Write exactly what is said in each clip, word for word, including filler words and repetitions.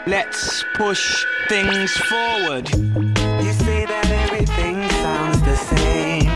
Let's push things forward. You say that everything sounds the same.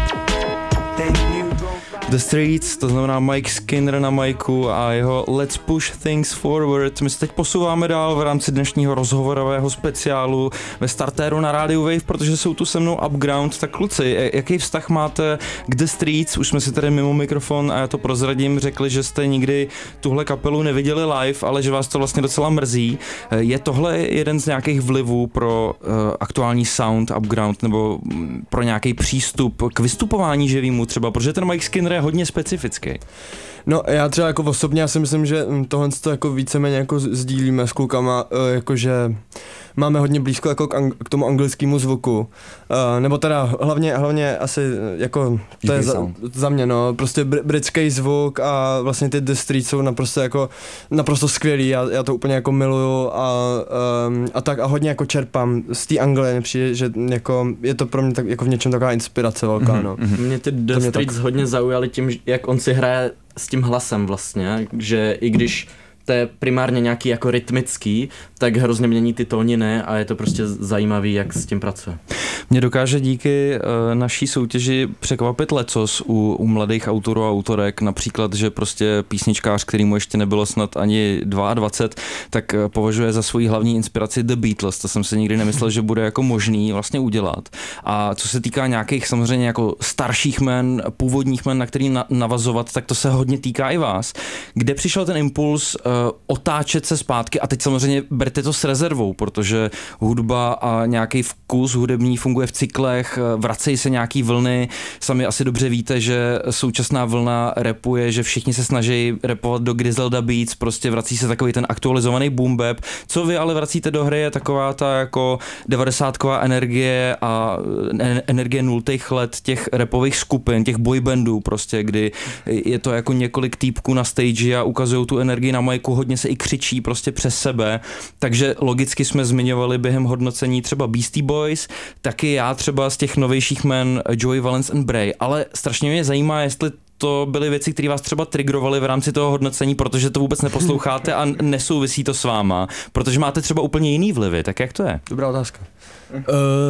Then you go back. The Streets, to znamená Mike Skinner na majku a jeho Let's Push Things Forward. My se teď posouváme dál v rámci dnešního rozhovorového speciálu ve startéru na rádiu Wave, protože jsou tu se mnou Upground. Tak kluci, jaký vztah máte k The Streets? Už jsme si tady mimo mikrofon, a já to prozradím, řekli, že jste nikdy tuhle kapelu neviděli live, ale že vás to vlastně docela mrzí. Je tohle jeden z nějakých vlivů pro uh, aktuální sound Upground nebo pro nějaký přístup k vystupování živýmu třeba, protože ten Mike Skinner je hodně specifický? No já třeba jako osobně, já si myslím, že tohle to jako víceméně jako sdílíme s klukama, jakože máme hodně blízko jako k, ang- k tomu anglickému zvuku, uh, nebo teda hlavně, hlavně asi jako to je za, za mě, no, prostě br- britský zvuk a vlastně ty The Streets jsou naprosto jako, naprosto skvělý, já, já to úplně jako miluju a, um, a tak a hodně jako čerpám z té Anglie, mi přijde, že jako je to pro mě tak, jako v něčem taková inspirace velká, mm-hmm, no. Mm-hmm. Mě ty The mě Streets tak... hodně zaujaly tím, jak on si hraje s tím hlasem vlastně, že i když to je primárně nějaký jako rytmický, tak hrozně mění ty tóniny a je to prostě zajímavý, jak s tím pracuje. Mě dokáže díky uh, naší soutěži překvapit lecos u, u mladých autorů a autorek, například, že prostě písničkář, kterýmu ještě nebylo snad ani dvacet dva, tak uh, považuje za svoji hlavní inspiraci The Beatles, to jsem si nikdy nemyslel, že bude jako možný vlastně udělat. A co se týká nějakých samozřejmě jako starších men, původních men, na který na, navazovat, tak to se hodně týká i vás. Kde přišel ten impuls uh, otáčet se zpátky a teď samozřejmě berte to s rezervou, protože hudba a nějaký vkus hudební funguje v cyklech, vracejí se nějaký vlny, sami asi dobře víte, že současná vlna rapuje, že všichni se snaží rapovat do Griselda Beats, prostě vrací se takový ten aktualizovaný boom bap. Co vy ale vracíte do hry je taková ta jako devadesátková energie a energie nultých let těch rapových skupin, těch boybandů prostě, kdy je to jako několik týpků na stage a ukazují tu energii na majku, hodně se i křičí prostě přes sebe, takže logicky jsme zmiňovali během hodnocení třeba Beastie Boys, taky já třeba z těch novějších men Joey Valence and Bray, ale strašně mě zajímá, jestli to byly věci, které vás třeba triggerovaly v rámci toho hodnocení, protože to vůbec neposloucháte a nesouvisí to s váma, protože máte třeba úplně jiný vlivy, tak jak to je? Dobrá otázka. Uh,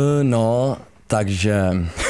no, takže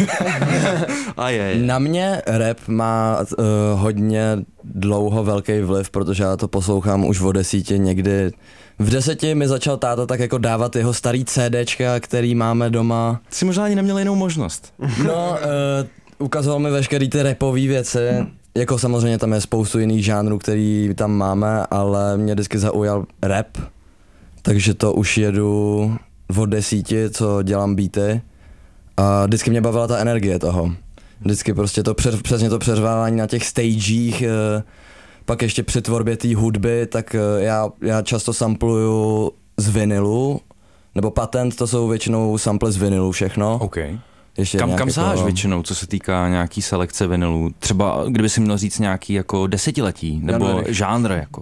a je, je. Na mě rap má uh, hodně dlouho velký vliv, protože já to poslouchám už od desíti, někdy v deseti mi začal táta tak jako dávat jeho starý CDčka, který máme doma. Jsi možná ani neměl jinou možnost. No, uh, ukazoval mi veškerý ty rapové věci, jako samozřejmě tam je spoustu jiných žánrů, který tam máme, ale mě vždycky zaujal rap, takže to už jedu od desíti, co dělám beaty. A vždycky mě bavila ta energie toho. Vždycky prostě to před, přesně to přeřvávání na těch stagech, eh, pak ještě při tvorbě té hudby, tak eh, já, já často sampluju z vinilu, nebo Patent, to jsou většinou sample z vinilu všechno. Okay. Ještě Kam, kam sáháš jako většinou, co se týká nějaký selekce vinilů? Třeba kdyby si měl říct nějaký jako desetiletí, nebo Jan žánr jako.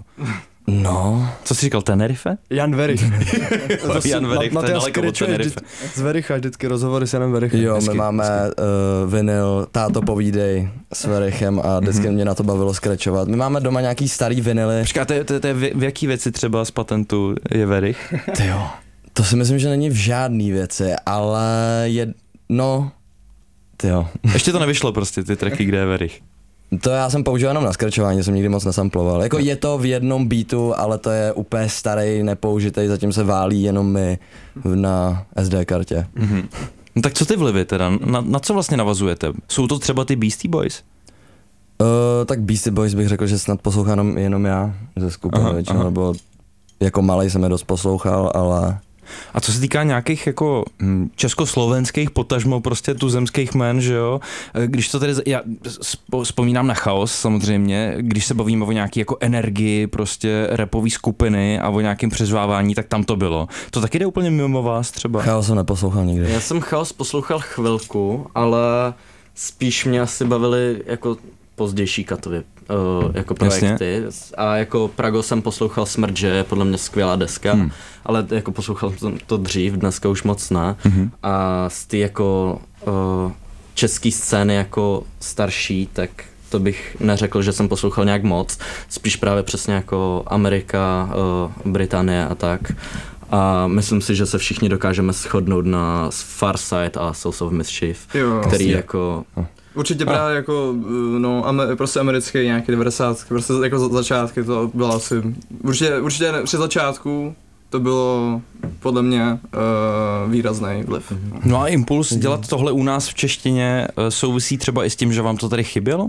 No. Co jsi říkal, Tenerife? Jan Verich. Jan Verich, to je daleko od Tenerife. Z Vericha, vždycky rozhovory s Janem Verichem. Jo, hezky, my máme uh, vinyl Táto povídej s Verichem a vždycky mm-hmm. mě na to bavilo skrečovat. My máme doma nějaký starý vinily. Počkej, to je, to je, to je v, v jaký věci třeba z Patentu je Verich? Tyjo, to si myslím, že není v žádný věci, ale je, no, tyjo. Ještě to nevyšlo prostě, ty tracky, kde je Verich. To já jsem používal jenom na skrčování, jsem nikdy moc nesamploval. Jako je to v jednom beatu, ale to je úplně starý, nepoužitej, zatím se válí jenom my na es dé kartě. Mm-hmm. No tak co ty vlivy teda? Na, na co vlastně navazujete? Jsou to třeba ty Beastie Boys? Uh, tak Beastie Boys bych řekl, že snad poslouchám jenom já ze skupiny většinou, nebo jako malej jsem je dost poslouchal, ale... A co se týká nějakých jako hm, československých, potažmo prostě tuzemských jmen, že jo, když to tedy, já vzpomínám na Chaos samozřejmě, když se bavíme o nějaký jako energii prostě rapový skupiny a o nějakém přežvávání, tak tam to bylo. To taky jde úplně mimo vás třeba? Chaos jsem neposlouchal nikdy. Já jsem Chaos poslouchal chvilku, ale spíš mě asi bavili jako pozdější katově uh, jako projekty. Jasně. A jako Prago jsem poslouchal Smrt, že je podle mě skvělá deska, hmm. ale jako poslouchal jsem to dřív, dneska už moc ne. Hmm. A z té jako uh, české scény jako starší, tak to bych neřekl, že jsem poslouchal nějak moc. Spíš právě přesně jako Amerika, uh, Británie a tak. A myslím si, že se všichni dokážeme shodnout na Farside a Souls of Mischief, Jo, který vlastně. jako... Určitě právě jako, no, ame, prostě americký nějaký devadesátky, prostě jako za- začátky to bylo asi, určitě, určitě při začátku to bylo podle mě uh, výrazný vliv. No a impuls dělat tohle u nás v češtině eh, souvisí třeba i s tím, že vám to tady chybělo?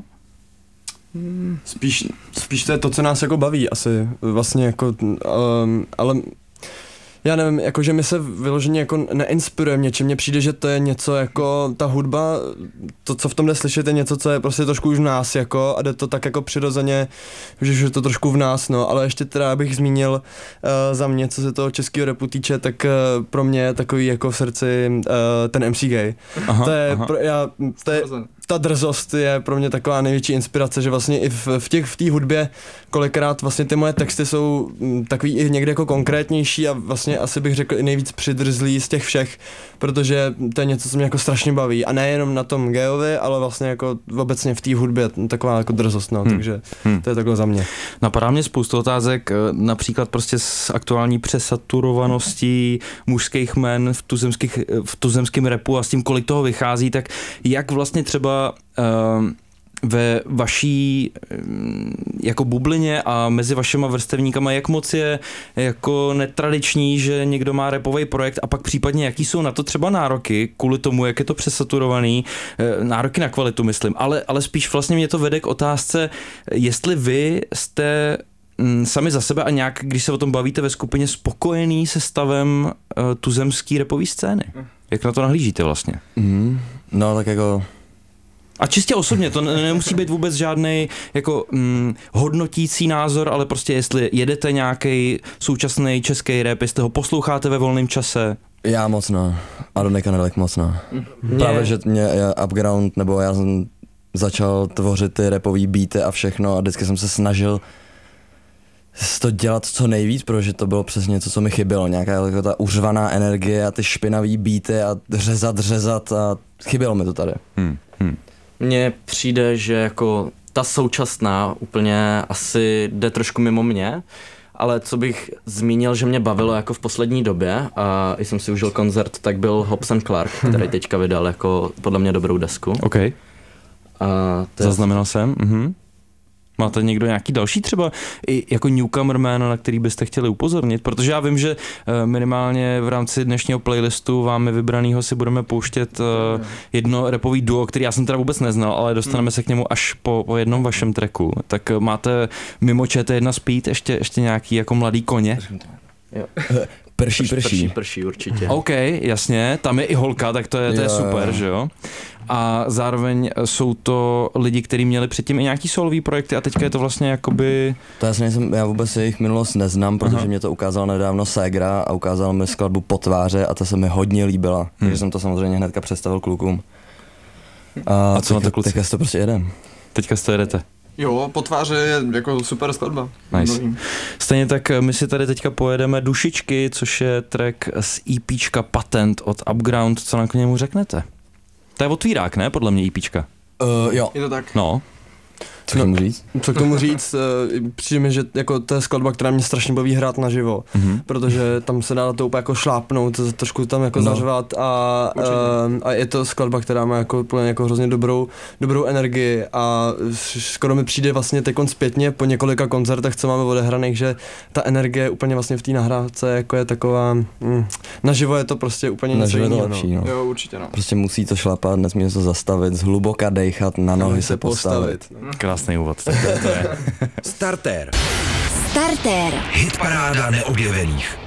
Spíš, spíš to je to, co nás jako baví asi, vlastně jako, um, ale já nevím, jakože my se vyloženě jako neinspirujeme něčím, mně přijde, že to je něco jako, ta hudba, to, co v tom jde slyšet, je něco, co je prostě trošku už v nás, jako, a jde to tak jako přirozeně, že už je to trošku v nás, no, ale ještě teda bych zmínil uh, za mě, co se toho českého rapu týče, tak uh, pro mě je takový jako v srdci uh, ten M C Gay. Aha, To je, aha. pro, já, to je, ta drzost je pro mě taková největší inspirace, že vlastně i v, v těch v té hudbě kolikrát vlastně ty moje texty jsou mm, takový i někde jako konkrétnější a vlastně asi bych řekl i nejvíc přidrzlý z těch všech, protože to je něco, co mě jako strašně baví a nejenom na tom Gayovi, ale vlastně jako obecně v té hudbě taková jako drzost, no, Hmm. takže Hmm. to je takhle za mě. Napadá mě spoustu otázek, eh, například prostě s aktuální přesaturovaností mužských jmen v tuzemských, v tuzemském rapu a s tím, kolik toho vychází, tak jak vlastně třeba eh, ve vaší eh, jako bublině a mezi vašima vrstevníkama, jak moc je jako netradiční, že někdo má rapový projekt a pak případně jaký jsou na to třeba nároky, kvůli tomu, jak je to přesaturovaný, eh, nároky na kvalitu myslím, ale, ale spíš vlastně mě to vede k otázce, jestli vy jste mm, sami za sebe a nějak, když se o tom bavíte ve skupině, spokojený se stavem uh, tuzemský rapový scény. Jak na to nahlížíte vlastně? Mm, no tak jako, A čistě osobně, to ne- nemusí být vůbec žádný jako mm, hodnotící názor, ale prostě jestli jedete nějaký současný český rap, jestli ho posloucháte ve volném čase. já moc ne, a do Nika Nedalek moc ne. Právě, že mě já, Upground, nebo já jsem začal tvořit ty rapový beaty a všechno a vždycky jsem se snažil to dělat co nejvíc, protože to bylo přesně něco, co mi chybělo, nějaká jako ta uřvaná energie a ty špinavý beaty a řezat, řezat a chybělo mi to tady. Hmm, hmm. Mně přijde, že jako ta současná úplně asi jde trošku mimo mě, ale co bych zmínil, že mě bavilo jako v poslední době a jsem si užil koncert, tak byl Hobson Clark, který teďka vydal jako podle mě dobrou desku. OK, A to je zaznamenal jsem. Mhm. Máte někdo nějaký další třeba i jako newcomer jméno, na který byste chtěli upozornit? Protože já vím, že eh, minimálně v rámci dnešního playlistu vámi vybranýho si budeme pouštět eh, jedno rapový duo, který já jsem teda vůbec neznal, ale dostaneme se k němu až po, po jednom vašem tracku. Tak eh, máte mimo Č T jedna Speed ještě, ještě nějaký jako mladý koně? Prší, prší. prší, prší určitě. OK, jasně, tam je i holka, tak to je, to je Jo, super, jo. že jo? A zároveň jsou to lidi, kteří měli předtím i nějaký solový projekty a teďka je to vlastně jakoby... To já, si nejsem, já vůbec jejich minulost neznám, protože Aha. mě to ukázal nedávno Segra a ukázal mi skladbu Po tváře a ta se mi hodně líbila, hmm. takže jsem to samozřejmě hnedka představil klukům. A, A co na to teďka- kluci? Teďka si to prostě jedem. Teďka z toho jedete. Jo, Po tváři je jako super skladba. Nice. Mnohým. Stejně tak my si tady teďka pojedeme Dušičky, což je track z EPčka Patent od Upground. Co na k němu řeknete? To je otvírák, ne? Podle mě EPčka. Uh, jo, Je to tak. No. co k tomu říct? Co k tomu říct, eh, přijde mi, že jako to je skladba, která mě strašně baví hrát naživo, Mhm. protože tam se dá to úplně jako šlápnout, trošku tam jako No. no. zařvat a, Určitě. eh, a je to skladba, která má jako, úplně jako hrozně dobrou, dobrou energii a skoro mi přijde vlastně teď zpětně po několika koncertech, co máme odehraných, že ta energie úplně vlastně v té nahrávce jako je taková, mm, naživo je to prostě úplně něco Naživo je to jiného. lepší, no. Jo, určitě no. Prostě musí to šlapat, nesmí se to zastavit, zhluboka dejchat, na nohy se postavit. Krásný úvod. Tak to je. Starter. Starter. Hitparáda neobjevených.